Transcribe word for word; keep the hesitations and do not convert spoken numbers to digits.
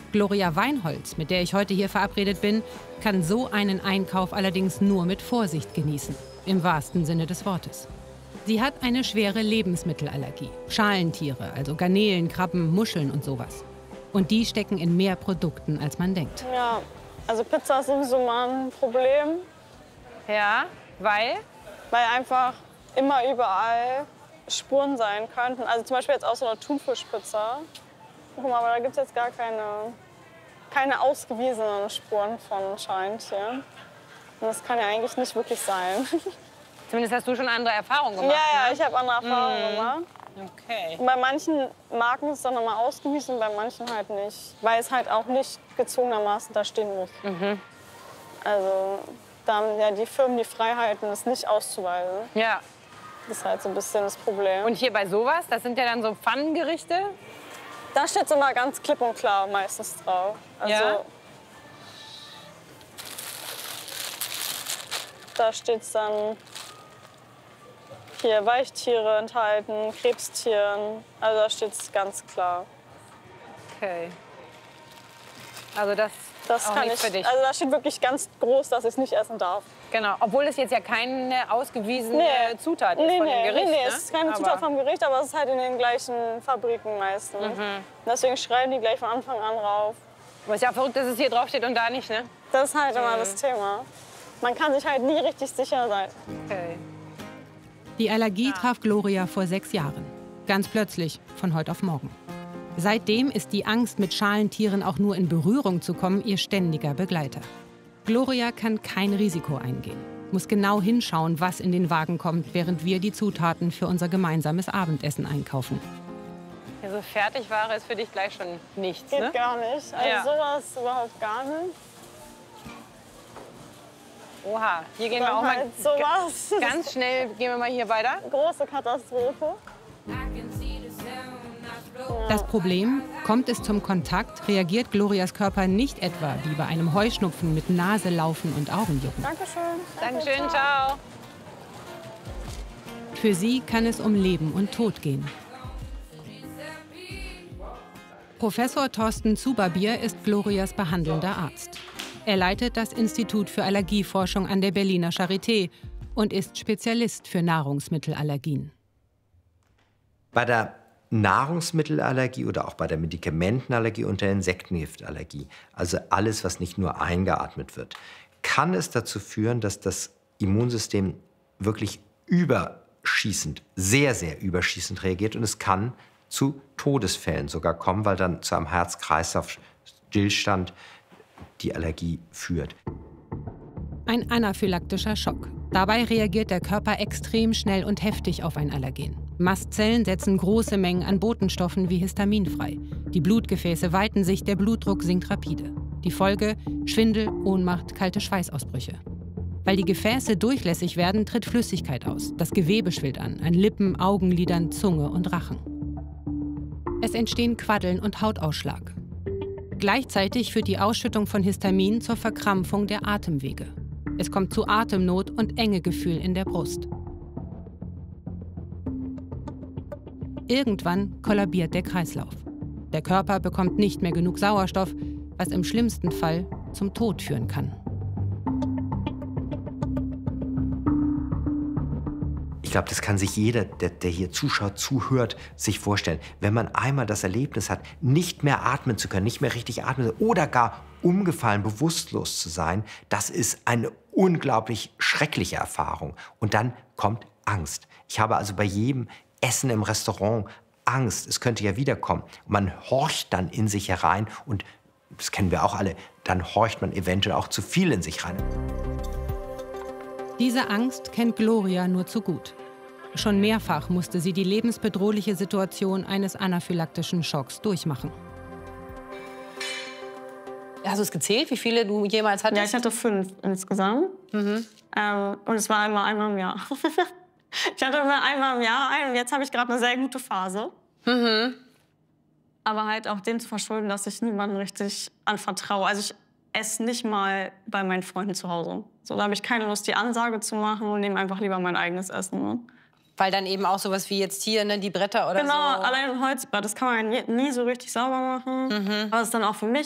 Gloria Weinholz, mit der ich heute hier verabredet bin, kann so einen Einkauf allerdings nur mit Vorsicht genießen, im wahrsten Sinne des Wortes. Sie hat eine schwere Lebensmittelallergie. Schalentiere, also Garnelen, Krabben, Muscheln und sowas. Und die stecken in mehr Produkten, als man denkt. Ja, also Pizza ist sowieso mal ein Problem. Ja, weil? Weil einfach immer überall Spuren sein könnten. Also zum Beispiel jetzt auch so eine Thunfischpizza. Guck mal, aber da gibt es jetzt gar keine, keine ausgewiesenen Spuren von Schalentieren. Und das kann ja eigentlich nicht wirklich sein. Zumindest hast du schon andere Erfahrungen gemacht. Ja, ja, ne? ich habe andere Erfahrungen Mhm. gemacht. Okay. Und bei manchen Marken ist es dann nochmal ausgewiesen, bei manchen halt nicht. Weil es halt auch nicht gezwungenermaßen da stehen muss. Mhm. Also da haben ja die Firmen die Freiheiten, das nicht auszuweisen. Ja. Das ist halt so ein bisschen das Problem. Und hier bei sowas, das sind ja dann so Pfannengerichte? Da steht es immer ganz klipp und klar meistens drauf. Also, Ja? Da steht es dann hier Weichtiere enthalten, Krebstieren. Also da steht es ganz klar. Okay. Also das, Das auch kann nicht ich. für dich. Also da steht wirklich ganz groß, dass ich es nicht essen darf. Genau, obwohl es jetzt ja keine ausgewiesene Nee. Zutat ist Nee, von nee, dem Gericht. nee, nee, ne? es ist keine Aber- Zutat vom Gericht, aber es ist halt in den gleichen Fabriken meistens. Mhm. Deswegen schreiben die gleich von Anfang an rauf. Aber ist ja verrückt, dass es hier draufsteht und da nicht, ne? Das ist halt immer Mhm. das Thema. Man kann sich halt nie richtig sicher sein. Okay. Die Allergie traf Gloria vor sechs Jahren. Ganz plötzlich, von heute auf morgen. Seitdem ist die Angst, mit Schalentieren auch nur in Berührung zu kommen, ihr ständiger Begleiter. Gloria kann kein Risiko eingehen, muss genau hinschauen, was in den Wagen kommt, während wir die Zutaten für unser gemeinsames Abendessen einkaufen. Also Fertigware ist für dich gleich schon nichts, Geht ne? gar nicht. Also Ja. sowas überhaupt gar nicht. Oha, hier gehen wir Dann auch mal halt sowas. ganz schnell, gehen wir mal hier weiter. Große Katastrophe. Das Problem, kommt es zum Kontakt, reagiert Glorias Körper nicht etwa wie bei einem Heuschnupfen mit Naselaufen und Augenjucken. Dankeschön. Dankeschön, ciao. Für sie kann es um Leben und Tod gehen. Professor Thorsten Zuberbier ist Glorias behandelnder Arzt. Er leitet das Institut für Allergieforschung an der Berliner Charité und ist Spezialist für Nahrungsmittelallergien. Bei der Nahrungsmittelallergie oder auch bei der Medikamentenallergie und der Insektengiftallergie, also alles, was nicht nur eingeatmet wird, kann es dazu führen, dass das Immunsystem wirklich überschießend, sehr, sehr überschießend reagiert und es kann zu Todesfällen sogar kommen, weil dann zu einem Herz-Kreislauf-Stillstand die Allergie führt. Ein anaphylaktischer Schock. Dabei reagiert der Körper extrem schnell und heftig auf ein Allergen. Mastzellen setzen große Mengen an Botenstoffen wie Histamin frei. Die Blutgefäße weiten sich, der Blutdruck sinkt rapide. Die Folge: Schwindel, Ohnmacht, kalte Schweißausbrüche. Weil die Gefäße durchlässig werden, tritt Flüssigkeit aus. Das Gewebe schwillt an, an Lippen, Augenlidern, Zunge und Rachen. Es entstehen Quaddeln und Hautausschlag. Gleichzeitig führt die Ausschüttung von Histamin zur Verkrampfung der Atemwege. Es kommt zu Atemnot und Engegefühl in der Brust. Irgendwann kollabiert der Kreislauf. Der Körper bekommt nicht mehr genug Sauerstoff, was im schlimmsten Fall zum Tod führen kann. Ich glaube, das kann sich jeder, der, der hier zuschaut, zuhört, sich vorstellen. Wenn man einmal das Erlebnis hat, nicht mehr atmen zu können, nicht mehr richtig atmen oder gar umgefallen, bewusstlos zu sein, das ist eine unglaublich schreckliche Erfahrung. Und dann kommt Angst. Ich habe also bei jedem Essen im Restaurant Angst, es könnte ja wiederkommen. Und man horcht dann in sich herein und, das kennen wir auch alle, dann horcht man eventuell auch zu viel in sich rein. Diese Angst kennt Gloria nur zu gut. Schon mehrfach musste sie die lebensbedrohliche Situation eines anaphylaktischen Schocks durchmachen. Hast du es gezählt, wie viele du jemals hattest? Ja, ich hatte fünf insgesamt. Mhm. Ähm, und es war immer einmal im Jahr. Ich hatte immer einmal im Jahr einen und jetzt habe ich gerade eine sehr gute Phase. Mhm. Aber halt auch dem zu verschulden, dass ich niemandem richtig anvertraue. Also ich esse nicht mal bei meinen Freunden zu Hause. So, da habe ich keine Lust, die Ansage zu machen und nehme einfach lieber mein eigenes Essen. Ne? Weil dann eben auch sowas wie jetzt hier, ne, die Bretter oder genau, so. allein ein Holzbrett, das kann man nie, nie so richtig sauber machen. Mhm. Aber es ist dann auch für mich